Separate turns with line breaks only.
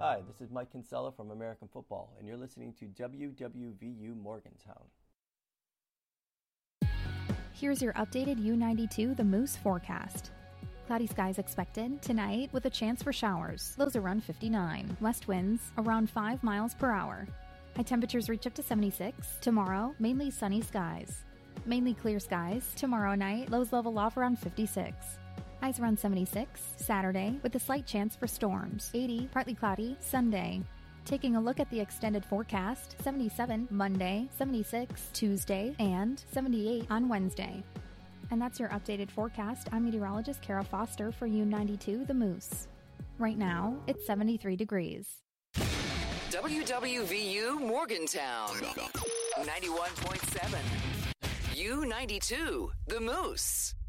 Hi, this is Mike Kinsella from American Football, and you're listening to WWVU Morgantown.
Here's your updated U92 The Moose forecast. Cloudy skies expected tonight with a chance for showers. Lows around 59. West winds around 5 miles per hour. High temperatures reach up to 76. Tomorrow, mainly sunny skies. Mainly clear skies. Tomorrow night, lows level off around 56. Highs around 76. Saturday, with a slight chance for storms. 80, partly cloudy. Sunday. Taking a look at the extended forecast, 77 Monday, 76 Tuesday, and 78 on Wednesday. And that's your updated forecast. I'm meteorologist Kara Foster for U92 The Moose. Right now, it's 73 degrees.
WWVU Morgantown, 91.7. U92 The Moose.